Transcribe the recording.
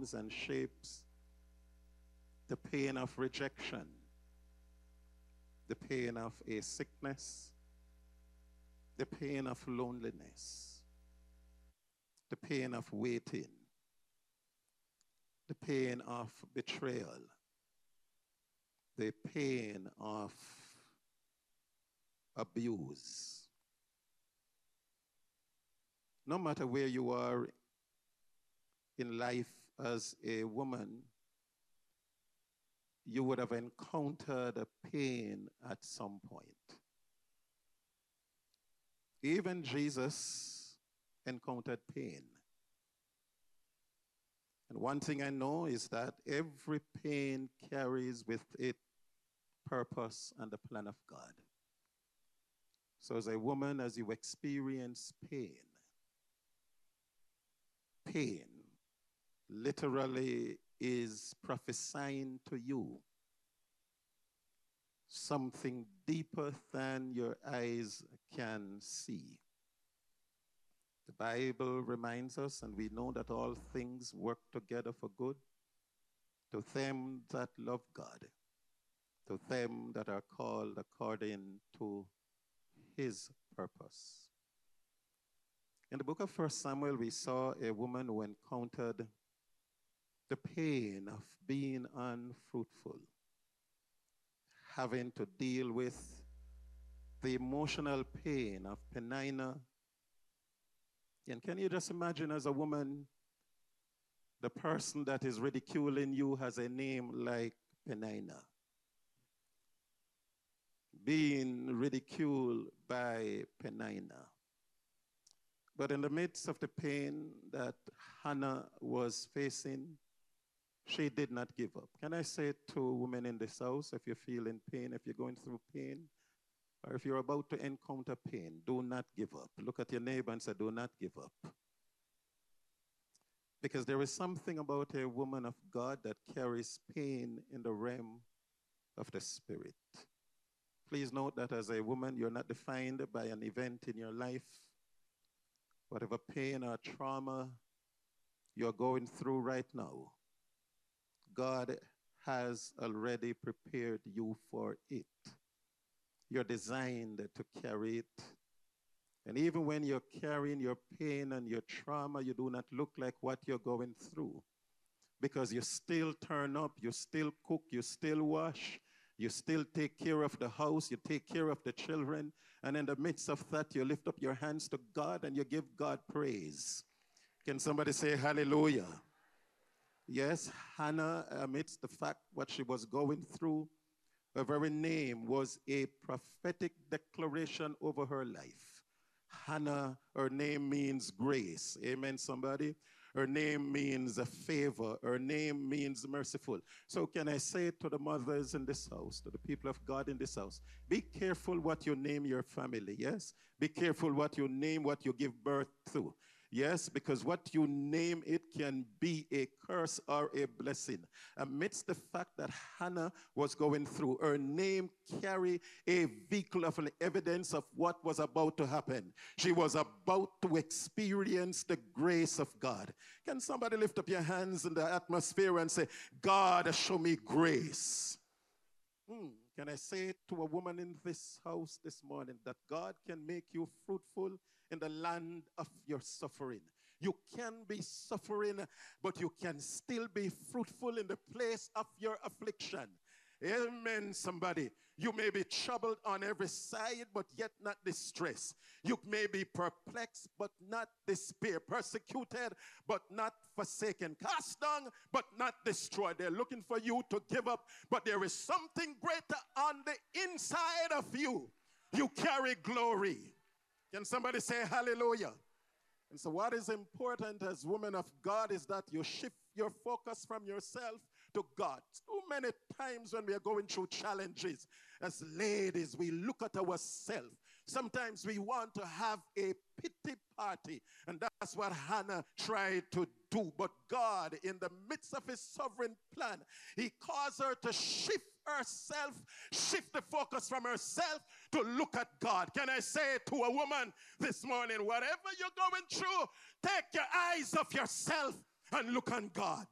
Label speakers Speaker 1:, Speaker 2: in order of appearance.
Speaker 1: forms and shapes the pain of rejection, the pain of a sickness, the pain of loneliness, the pain of waiting, the pain of betrayal, the pain of abuse. No matter where you are in life as a woman, you would have encountered a pain at some point. Even Jesus encountered pain. And one thing I know is that every pain carries with it purpose and the plan of God. So as a woman, as you experience pain literally is prophesying to you something deeper than your eyes can see. The Bible reminds us, and we know that all things work together for good to them that love God, to them that are called according to his purpose. In the book of 1 Samuel, we saw a woman who encountered the pain of being unfruitful, having to deal with the emotional pain of Peninnah. And can you just imagine, as a woman, the person that is ridiculing you has a name like Peninnah, being ridiculed by Peninnah. But in the midst of the pain that Hannah was facing, she did not give up. Can I say to women in this house, if you're feeling pain, if you're going through pain, or if you're about to encounter pain, do not give up. Look at your neighbor and say, do not give up. Because there is something about a woman of God that carries pain in the realm of the spirit. Please note that as a woman, you're not defined by an event in your life. Whatever pain or trauma you're going through right now, God has already prepared you for it. You're designed to carry it. And even when you're carrying your pain and your trauma, you do not look like what you're going through. Because you still turn up, you still cook, you still wash, you still take care of the house, you take care of the children. And in the midst of that, you lift up your hands to God and you give God praise. Can somebody say hallelujah? Yes, Hannah, amidst the fact what she was going through, her very name was a prophetic declaration over her life. Hannah, her name means grace. Amen, somebody? Her name means a favor. Her name means merciful. So can I say to the mothers in this house, to the people of God in this house, be careful what you name your family, yes? Be careful what you name, what you give birth to. Yes, because what you name it can be a curse or a blessing. Amidst the fact that Hannah was going through, her name carried a vehicle of an evidence of what was about to happen. She was about to experience the grace of God. Can somebody lift up your hands in the atmosphere and say, God, show me grace? Can I say to a woman in this house this morning that God can make you fruitful in the land of your suffering? You can be suffering, but you can still be fruitful in the place of your affliction. Amen, somebody. You may be troubled on every side, but yet not distressed. You may be perplexed, but not despair. Persecuted, but not forsaken. Cast down, but not destroyed. They're looking for you to give up, but there is something greater on the inside of you. You carry glory. Can somebody say hallelujah? And so what is important as women of God is that you shift your focus from yourself to God. Too many times when we are going through challenges, as ladies, we look at ourselves. Sometimes we want to have a pity party, and that's what Hannah tried to do. But God, in the midst of his sovereign plan, he caused her to shift herself, shift the focus from herself to look at God. Can I say to a woman this morning, whatever you're going through, take your eyes off yourself and look on God.